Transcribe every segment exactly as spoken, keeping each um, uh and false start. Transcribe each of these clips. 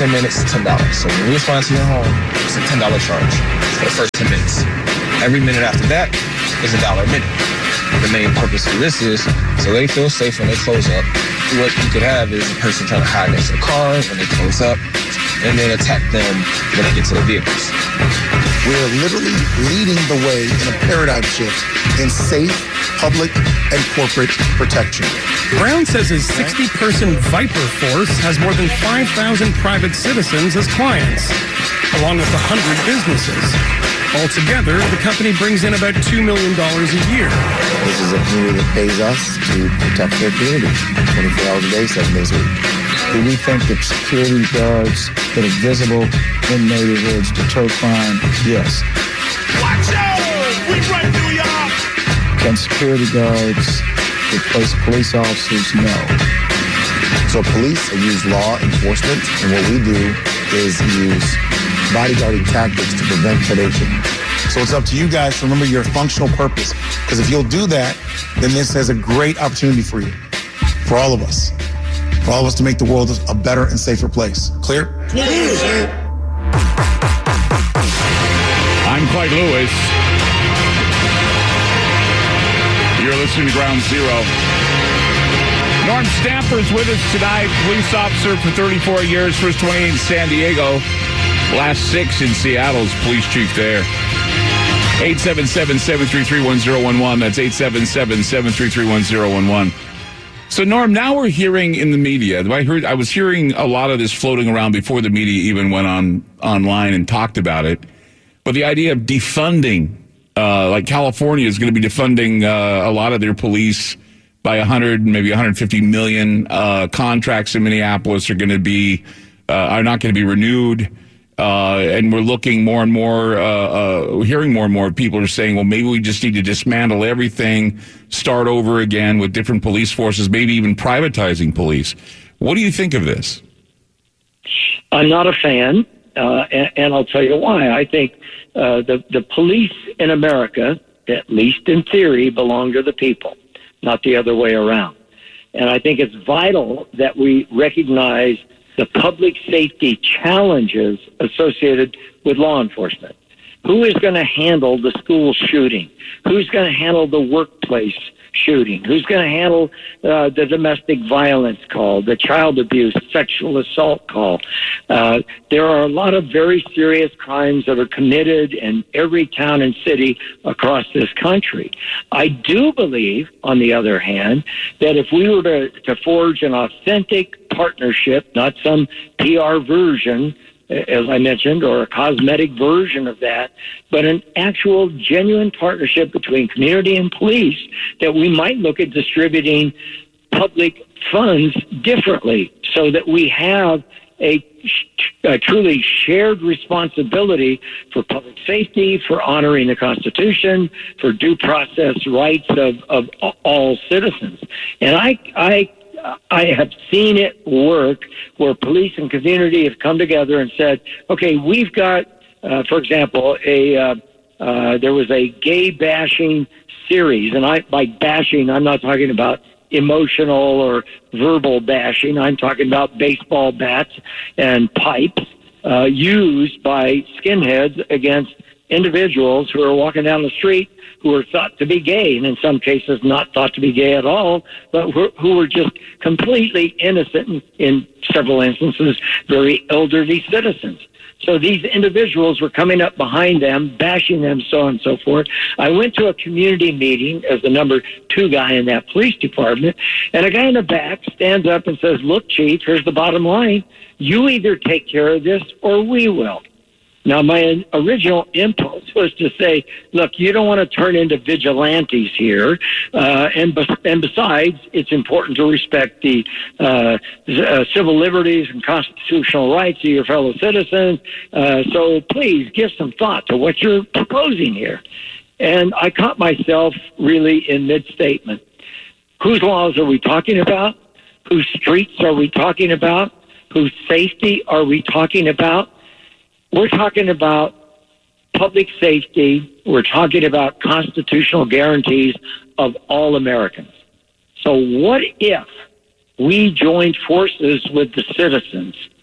ten minutes, ten dollars. So when we respond to your home, it's a ten dollars charge for the first ten minutes. Every minute after that is a dollar a minute. The main purpose of this is so they feel safe when they close up. What you could have is a person trying to hide next to the car when they close up, and then attack them when they get to the vehicles. We're literally leading the way in a paradigm shift in safe public and corporate protection. Brown says his sixty-person Viper force has more than five thousand private citizens as clients, along with one hundred businesses. Altogether, the company brings in about two million dollars a year. This is a community that pays us to protect their community twenty-four hours a day, seven days a week. Do we think that security guards that are visible in neighborhoods deter crime? Yes. Watch out! We run New York! Can security guards replace police officers? No. So police use law enforcement, and what we do is use bodyguarding tactics to prevent predation. So it's up to you guys to remember your functional purpose, because if you'll do that, then this has a great opportunity for you, for all of us, for all of us to make the world a better and safer place. Clear? I'm Clyde Lewis. You're listening to Ground Zero. Norm Stamper's with us tonight, police officer for thirty-four years, first twenty-eight in San Diego, last six in Seattle's police chief there. eight seven seven, seven three three, one zero one one. That's eight seven seven, seven three three, one zero one one. So, Norm, now we're hearing in the media, I heard, I was hearing a lot of this floating around before the media even went on online and talked about it, but the idea of defunding, uh, like California is going to be defunding uh, a lot of their police by one hundred, maybe one hundred fifty million. Uh, contracts in Minneapolis are going to be, uh, are not going to be renewed. Uh, and we're looking more and more, uh, uh, hearing more and more people are saying, well, maybe we just need to dismantle everything, start over again with different police forces, maybe even privatizing police. What do you think of this? I'm not a fan, uh, and, and I'll tell you why. I think uh, the, the police in America, at least in theory, belong to the people, not the other way around. And I think it's vital that we recognize the public safety challenges associated with law enforcement. Who is going to handle the school shooting? Who's going to handle the workplace shooting? Who's going to handle uh, the domestic violence call, the child abuse, sexual assault call? Uh, there are a lot of very serious crimes that are committed in every town and city across this country. I do believe, on the other hand, that if we were to, to forge an authentic partnership, not some P R version, as I mentioned, or a cosmetic version of that, but an actual genuine partnership between community and police, that we might look at distributing public funds differently so that we have a, a truly shared responsibility for public safety, for honoring the Constitution, for due process rights of, of all citizens. And I, I I have seen it work where police and community have come together and said, okay, we've got, uh, for example, a uh, uh, there was a gay bashing series. And I by bashing, I'm not talking about emotional or verbal bashing. I'm talking about baseball bats and pipes uh, used by skinheads against individuals who are walking down the street who are thought to be gay, and in some cases not thought to be gay at all, but who were just completely innocent, in, in several instances, very elderly citizens. So these individuals were coming up behind them, bashing them, so on and so forth. I went to a community meeting as the number two guy in that police department, and a guy in the back stands up and says, look, Chief, here's the bottom line. You either take care of this or we will. Now, my original impulse was to say, look, you don't want to turn into vigilantes here. Uh, and, be- and besides, it's important to respect the uh, uh, civil liberties and constitutional rights of your fellow citizens. Uh, so please give some thought to what you're proposing here. And I caught myself really in mid-statement. Whose laws are we talking about? Whose streets are we talking about? Whose safety are we talking about? We're talking about public safety. We're talking about constitutional guarantees of all Americans. So what if we joined forces with the citizens,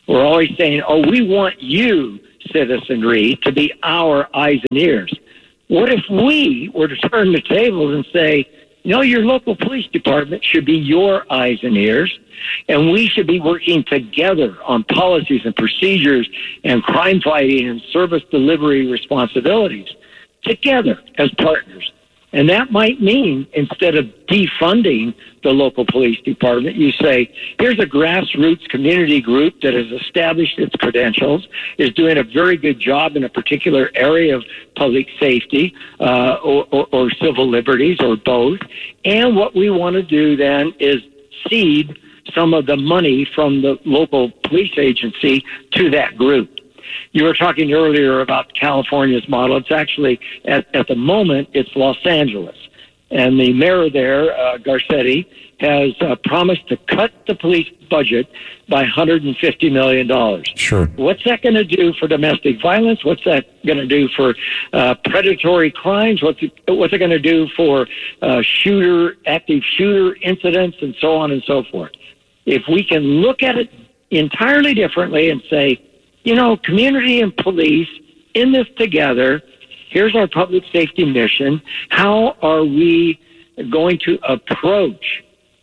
We're always saying, oh, we want you, citizenry, to be our eyes and ears. What if we were to turn the tables and say, no, your local police department should be your eyes and ears, and we should be working together on policies and procedures and crime fighting and service delivery responsibilities together as partners. And that might mean, instead of defunding the local police department, you say, here's a grassroots community group that has established its credentials, is doing a very good job in a particular area of public safety uh, or, or, or civil liberties or both. And what we want to do then is seed some of the money from the local police agency to that group. You were talking earlier about California's model. It's actually, at, at the moment, it's Los Angeles. And the mayor there, uh, Garcetti, has uh, promised to cut the police budget by one hundred fifty million dollars. Sure. What's that going to do for domestic violence? What's that going to do for uh, predatory crimes? What's it, what's it going to do for uh, shooter, active shooter incidents, and so on and so forth? If we can look at it entirely differently and say, you know, community and police in this together. Here's our public safety mission. How are we going to approach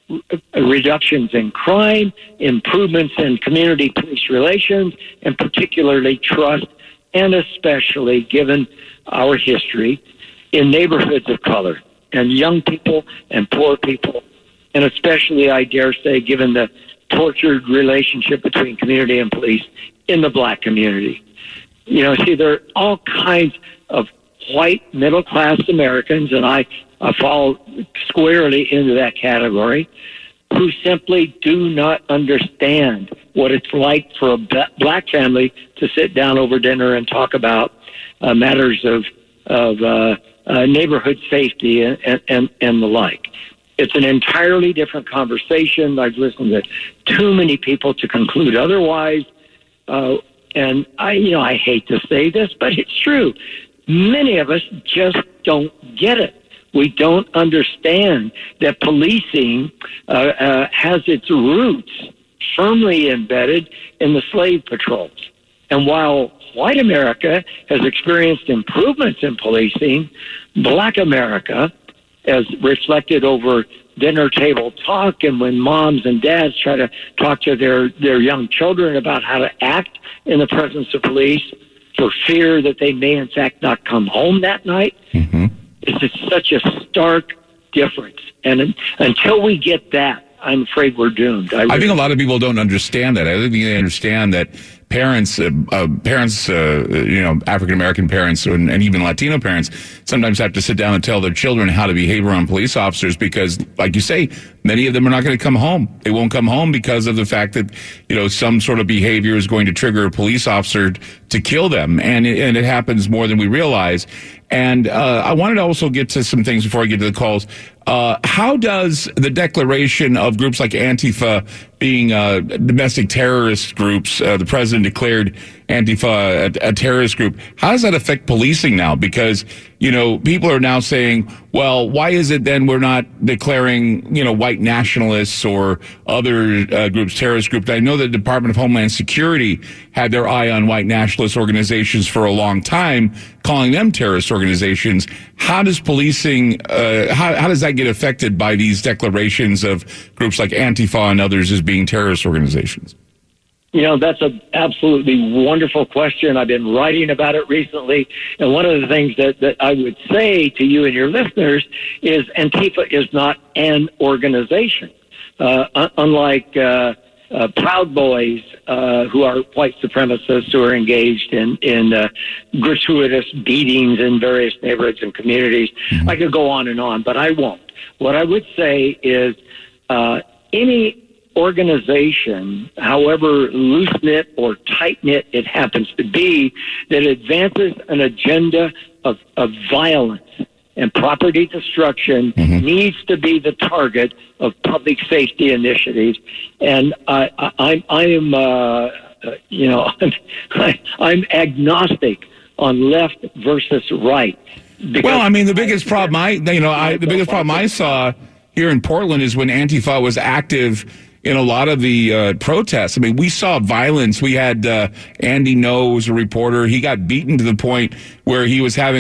reductions in crime, improvements in community police relations, and particularly trust, and especially given our history in neighborhoods of color and young people and poor people, and especially, I dare say, given the tortured relationship between community and police in the black community. You know, see, there are all kinds of white middle-class Americans, and I, I fall squarely into that category, who simply do not understand what it's like for a black family to sit down over dinner and talk about uh, matters of, of uh, uh, neighborhood safety and, and, and the like. It's an entirely different conversation. I've listened to too many people to conclude otherwise. Uh, and I, you know, I hate to say this, but it's true. Many of us just don't get it. We don't understand that policing uh, uh, has its roots firmly embedded in the slave patrols. And while white America has experienced improvements in policing, black America, as reflected over dinner table talk and when moms and dads try to talk to their, their young children about how to act in the presence of police for fear that they may in fact not come home that night, mm-hmm. it's just such a stark difference. And until we get that, I'm afraid we're doomed. I, really I think a lot of people don't understand that. I think they understand that parents, uh, uh, parents, uh, you know, African-American parents and, and even Latino parents sometimes have to sit down and tell their children how to behave around police officers because, like you say, many of them are not going to come home. They won't come home because of the fact that, you know, some sort of behavior is going to trigger a police officer to kill them. And it, and it happens more than we realize. And uh, I wanted to also get to some things before I get to the calls. Uh, how does the declaration of groups like Antifa being uh, domestic terrorist groups, uh, the president declared Antifa a, a terrorist group, how does that affect policing now? Because, you know, people are now saying, well, why is it then we're not declaring, you know, white nationalists or other uh, groups, terrorist groups? I know the Department of Homeland Security had their eye on white nationalist organizations for a long time, calling them terrorist organizations. How does policing, uh, how, how does that get affected by these declarations of groups like Antifa and others as being terrorist organizations? You know, that's an absolutely wonderful question. I've been writing about it recently. And one of the things that, that I would say to you and your listeners is Antifa is not an organization. Uh, un- unlike uh, uh, Proud Boys, uh, who are white supremacists who are engaged in, in uh, gratuitous beatings in various neighborhoods and communities. Mm-hmm. I could go on and on, but I won't. What I would say is uh, any organization, however loose-knit or tight-knit it happens to be, that advances an agenda of, of violence and property destruction mm-hmm. needs to be the target of public safety initiatives. And I, I, I am, uh, you know, I, I'm agnostic on left versus right. Well, I mean, the biggest problem I, you know, I, the biggest problem I saw here in Portland is when Antifa was active in a lot of the uh, protests. I mean, we saw violence. We had uh, Andy Ngo, who was a reporter. He got beaten to the point where he was having